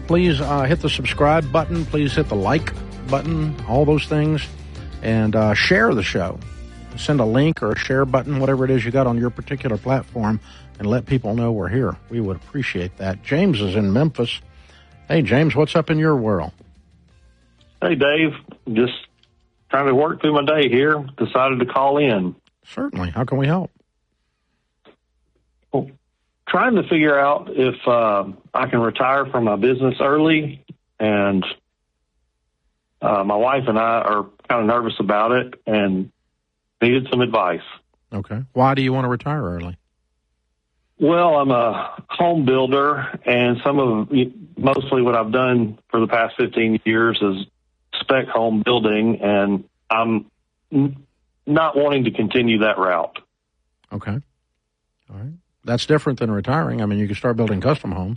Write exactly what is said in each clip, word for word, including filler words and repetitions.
please uh, hit the subscribe button. Please hit the like button, all those things, and uh, share the show. Send a link or a share button, whatever it is you got on your particular platform, and let people know we're here. We would appreciate that. James is in Memphis. Hey, James, what's up in your world? Hey, Dave. Just trying to work through my day here. Decided to call in. Certainly. How can we help? Well, trying to figure out if uh, I can retire from my business early, and uh, my wife and I are kind of nervous about it and needed some advice. Okay. Why do you want to retire early? Well, I'm a home builder, and some of mostly what I've done for the past fifteen years is spec home building, and I'm n- not wanting to continue that route. Okay. All right. That's different than retiring. I mean, you can start building custom homes.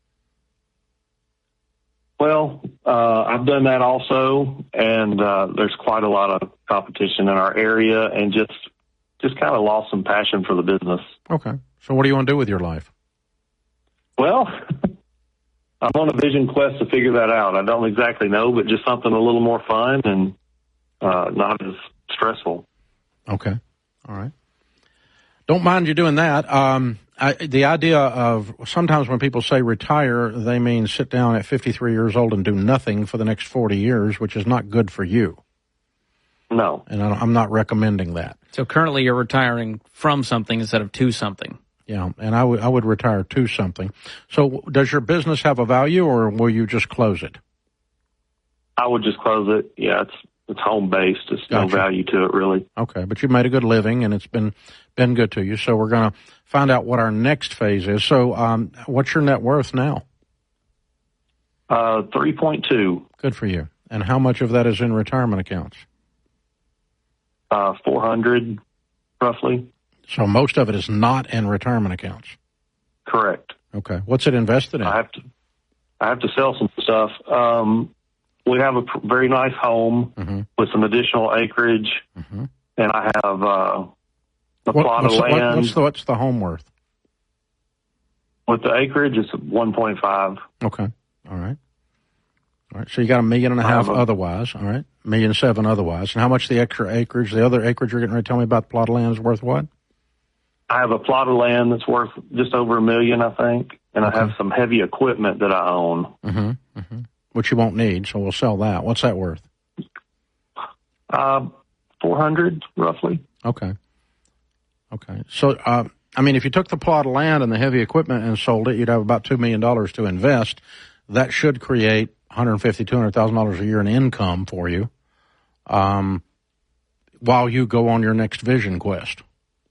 Well, uh, I've done that also, and uh, there's quite a lot of competition in our area, and just just kind of lost some passion for the business. Okay. So what do you want to do with your life? Well, I'm on a vision quest to figure that out. I don't exactly know, but just something a little more fun and uh, not as stressful. Okay. All right. Don't mind you doing that. Um, I, the idea of sometimes when people say retire, they mean sit down at fifty-three years old and do nothing for the next forty years, which is not good for you. No. And I, I'm not recommending that. So currently you're retiring from something instead of to something. Yeah, and I would I would retire to something. So does your business have a value, or will you just close it? I would just close it. Yeah, it's it's home based. There's Gotcha. no value to it, really. Okay, but you've made a good living, and it's been been good to you. So we're going to find out what our next phase is. So um, what's your net worth now? Uh, three point two. Good for you. And how much of that is in retirement accounts? Uh, four hundred, roughly. So most of it is not in retirement accounts. Correct. Okay. What's it invested in? I have to, I have to sell some stuff. Um, we have a pr- very nice home mm-hmm. with some additional acreage, mm-hmm. and I have uh, a what, plot what's of the, land. What, what's, the, what's the home worth? With the acreage, it's one point five. Okay. All right. All right. So you got a million and a half otherwise. All right. Million seven otherwise. And how much the extra acreage, the other acreage you're getting ready to tell me about, the plot of land is worth what? I have a plot of land that's worth just over a million, I think, and okay. I have some heavy equipment that I own. Mm-hmm, mm-hmm. Which you won't need, so we'll sell that. What's that worth? Uh, four hundred, roughly. Okay. Okay. So, uh, I mean, if you took the plot of land and the heavy equipment and sold it, you'd have about two million dollars to invest. That should create one hundred fifty thousand dollars, two hundred thousand dollars a year in income for you um, while you go on your next vision quest.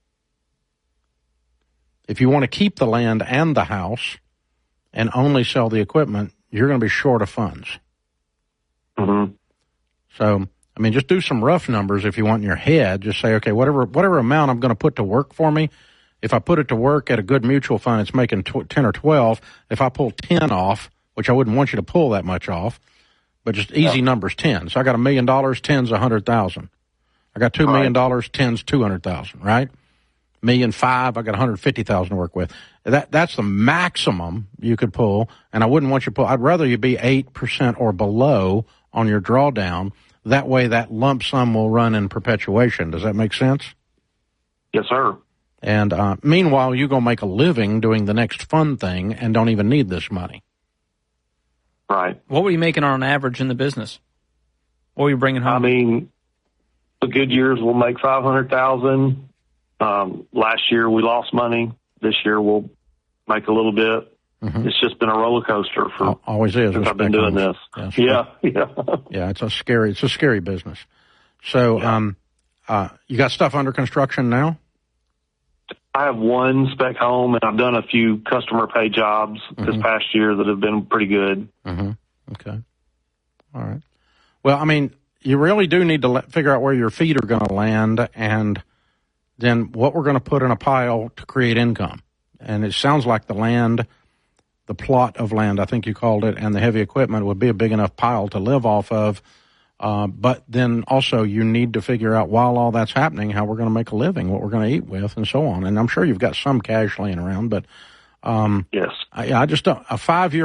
If you want to keep the land and the house and only sell the equipment, you're going to be short of funds. Mm-hmm. So, I mean, just do some rough numbers if you want in your head. Just say, okay, whatever whatever amount I'm going to put to work for me, if I put it to work at a good mutual fund, it's making ten or twelve. If I pull ten off, which I wouldn't want you to pull that much off, but just easy yeah. numbers, ten. So I got a million dollars, ten's a hundred thousand. I got two million dollars, ten's two hundred thousand, right? Million five, I got one hundred fifty thousand to work with. That that's the maximum you could pull, and I wouldn't want you to pull. I'd rather you be eight percent or below on your drawdown. That way, that lump sum will run in perpetuation. Does that make sense? Yes, sir. And uh, meanwhile, you go make a living doing the next fun thing and don't even need this money. Right. What were you making on average in the business? What were you bringing home? I mean, the good years will make five hundred thousand. Um, last year we lost money. This year we'll make a little bit. Mm-hmm. It's just been a roller coaster for always is. Since I've been doing this. Yeah, yeah, yeah. Yeah, it's a scary. It's a scary business. So, yeah. um, uh, you got stuff under construction now? I have one spec home, and I've done a few customer pay jobs mm-hmm. this past year that have been pretty good. Mm-hmm. Okay. All right. Well, I mean, you really do need to let, figure out where your feet are going to land, and then what we're going to put in a pile to create income. And it sounds like the land, the plot of land, I think you called it, and the heavy equipment would be a big enough pile to live off of. Uh, but then also you need to figure out while all that's happening how we're going to make a living, what we're going to eat with, and so on. And I'm sure you've got some cash laying around, but um, yes, I, I just don't, a five-year